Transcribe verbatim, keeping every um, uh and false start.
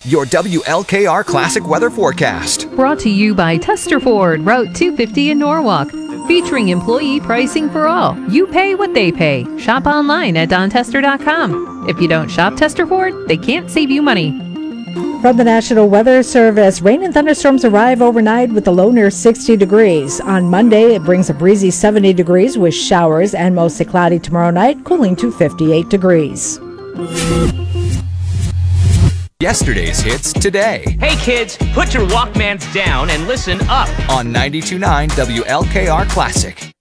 your W L K R Classic weather forecast. Brought to you by Tester Ford, Route two fifty in Norwalk. Featuring employee pricing for all. You pay what they pay. Shop online at don tester dot com. If you don't shop Tester Ford, they can't save you money. From the National Weather Service, rain and thunderstorms arrive overnight with a low near sixty degrees. On Monday, it brings a breezy seventy degrees with showers and mostly cloudy tomorrow night, cooling to fifty-eight degrees. Yesterday's hits today. Hey kids, put your Walkmans down and listen up On ninety-two point nine W L K R Classic.